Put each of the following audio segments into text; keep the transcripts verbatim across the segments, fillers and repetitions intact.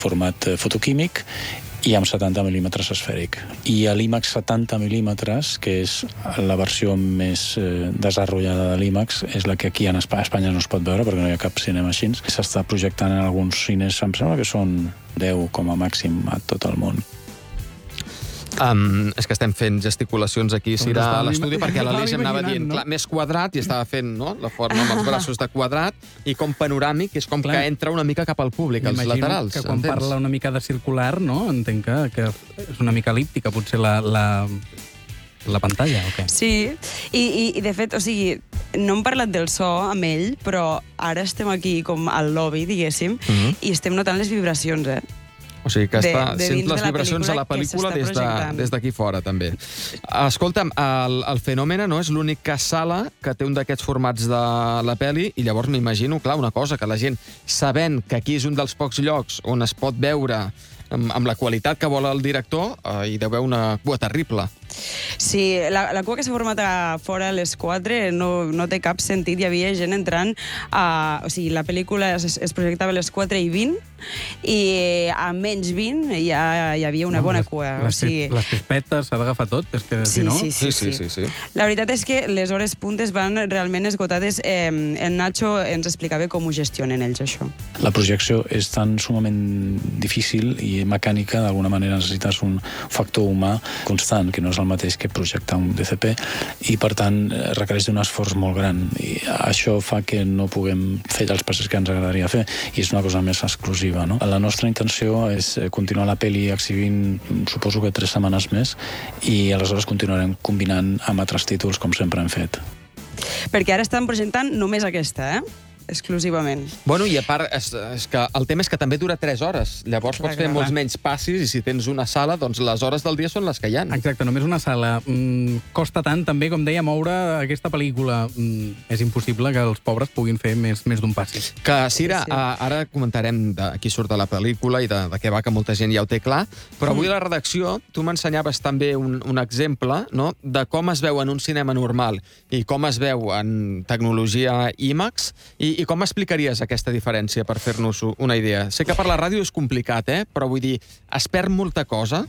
format fotoquímic i amb setanta mil·límetres esfèric. I a l'IMAX setanta mil·límetres, que és la versió més eh, desenvolupada de l'IMAX, és la que aquí en Espanya, Espanya no es pot veure perquè no hi ha cap cinema així. S'està projectant en alguns cines, em sembla que són deu com a màxim a tot el món. Um, és que estem fent gesticulacions aquí, Cira, a l'estudi, perquè l'Aleix em anava dient, clar, més quadrat, i estava fent no? la forma amb els braços de quadrat, i com panoràmic, és com clar, que entra una mica cap al públic, als laterals. Que quan entens? Parla una mica de circular, no? Entenc que, que és una mica elíptica, potser la, la, la pantalla, o què? Sí, i, i, i de fet, o sigui, no hem parlat del so amb ell, però ara estem aquí com al lobby, diguéssim, mm-hmm. i estem notant les vibracions, eh? O sigui que està, de, de sent les vibracions a la pel·lícula des d'aquí de, fora, també. Escolta'm, el, el Fenòmena no és l'única sala que té un d'aquests formats de la pel·li, i llavors m'imagino, clar, una cosa, que la gent, sabent que aquí és un dels pocs llocs on es pot veure amb, amb la qualitat que vol el director, eh, hi deu haver una cua terrible. Sí, la, la cua que s'ha format a fora a les quatre no, no té cap sentit. Hi havia gent entrant a... O sigui, la pel·lícula es, es projectava a les quatre i vint i a menys vint ja hi havia una no, bona les, cua. Les, o sigui... les pispetes s'ha d'agafar tot, és que sí, si no... Sí sí sí, sí, sí, sí. La veritat és que les hores puntes van realment esgotades. Eh, el Nacho ens explicava com ho gestionen ells, això. La projecció és tan sumament difícil i mecànica, d'alguna manera necessites un factor humà constant, que no és el mateix que projectar un D C P, i per tant requereix un esforç molt gran, i això fa que no puguem fer els passes que ens agradaria fer, i és una cosa més exclusiva, no? La nostra intenció és continuar la pel·li exhibint, suposo que tres setmanes més, i aleshores continuarem combinant amb altres títols com sempre hem fet. Perquè ara estan projectant només aquesta, eh? Exclusivament. Bueno, i a part, és, és que el tema és que també dura tres hores. Llavors clar, pots fer clar, molts clar. menys passis, i si tens una sala, doncs les hores del dia són les que hi ha. Exacte, només una sala. Mm, costa tant, també, com deia, moure aquesta pel·lícula. Mm, és impossible que els pobres puguin fer més, més d'un passis. Que, Cira, sí, sí. ara comentarem de qui surt de la pel·lícula i de, de què va, que molta gent ja ho té clar, però avui a la redacció tu m'ensenyaves també un, un exemple, no?, de com es veu en un cinema normal i com es veu en tecnologia IMAX, i I com explicaries aquesta diferència per fer-nos una idea? Sé que per la ràdio és complicat, eh? Però vull dir, es perd molta cosa?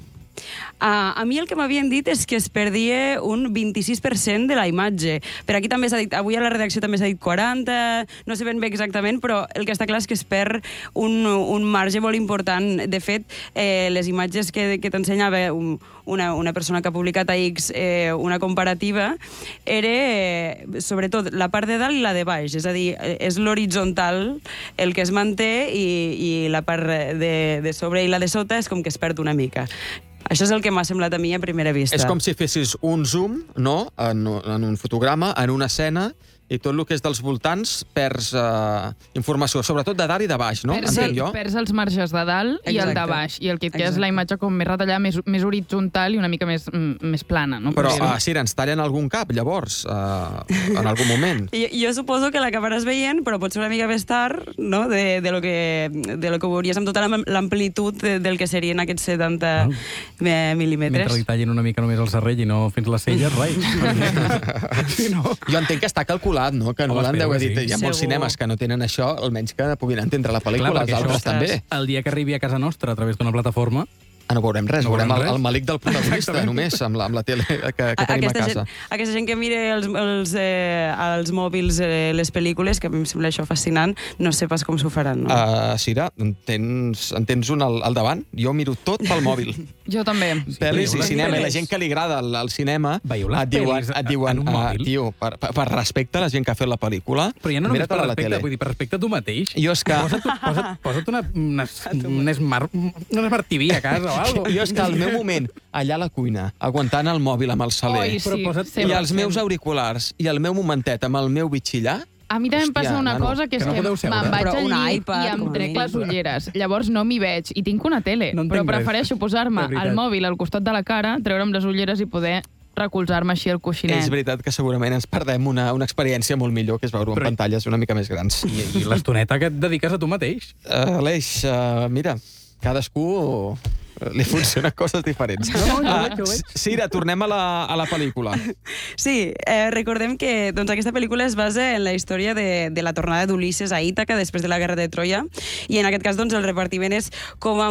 Uh, a mi el que m'havien dit és que es perdia un vint-i-sis per cent de la imatge. Per aquí també s'ha dit, avui a la redacció també s'ha dit quaranta, no sé ben bé exactament, però el que està clar és que es perd un, un marge molt important. De fet, eh, les imatges que, que t'ensenyava un, una, una persona que ha publicat a X eh, una comparativa, era eh, sobretot la part de dalt i la de baix, és a dir, és l'horitzontal el que es manté i, i la part de, de sobre i la de sota és com que es perd una mica. Això és el que m'ha semblat a mi a primera vista. És com si fessis un zoom, no?, en, en un fotograma, en una escena, i tot el que és dels voltants perds eh, informació, sobretot de dalt i de baix, no? Perds, sí, perds els marges de dalt Exacte. i el de baix, i el que et queda és la imatge com més retallada, més, més horitzontal i una mica més, més plana, no? Però, uh, Cira, ens tallen algun cap, llavors, uh, en algun moment? jo, jo suposo que l'acabaràs veient, però potser una mica més tard, no?, de, de, lo que, de lo que veuries amb tota l'amplitud de, del que serien aquests setanta oh. mil·límetres. Mentre li tallin una mica només el serrell i no fins les celles, rai. sí, no? Jo entenc que està calculat, no? Que no l'han d'haver dit. Hi ha molts Segur. cinemes que no tenen això, almenys que puguin entendre la pel·lícula, Clar, els altres això, també. El dia que arribi a casa nostra a través d'una plataforma, Ah, no veurem res, no veurem, veurem el, res. el malic del protagonista, només, amb la, amb la tele que, que tenim aquesta a casa. Gent, aquesta gent que mira els, els, eh, els mòbils, eh, les pel·lícules, que a mi em sembla això fascinant, no sé pas com s'ho faran, no? Uh, Cira, en tens, en tens un al, al davant? Jo miro tot pel mòbil. Jo també. Pel·lis i cinema, i la gent que li agrada el, el cinema et diuen, et diuen uh, tio, per, per respecte a la gent que ha fet la pel·lícula, però ja no només per la respecte, tele. Vull dir, per respecte a tu mateix. Jo és que... Posa't, posa't, posa't una, una, una, Smart, una Smart T V a casa o alguna cosa. Jo és que al meu moment, allà a la cuina, aguantant el mòbil amb el saler, Oi, sí, i els meus auriculars, i el meu momentet amb el meu bitxillar, a mi també em passa una nano, cosa, que és que no que, podeu que seure. me'n vaig Però al un llit iPad, i em com a trec mínim. les ulleres. Llavors no m'hi veig i tinc una tele, No però entenc res. prefereixo posar-me De veritat. el mòbil al costat de la cara, treure'm les ulleres i poder recolzar-me així al coixinet. és veritat que segurament ens perdem una, una experiència molt millor, que és veure-ho en Però- pantalles una mica més grans. I, i l'estoneta que et dediques a tu mateix. Uh, Aleix, uh, mira, cadascú li funcionen coses diferents. No, jo Ah, veig, jo veig. Sira, tornem a la, a la pel·lícula. Sí, eh, recordem que doncs, aquesta pel·lícula es basa en la història de, de la tornada d'Ulisses a Ítaca després de la Guerra de Troia, i en aquest cas doncs, el repartiment és com a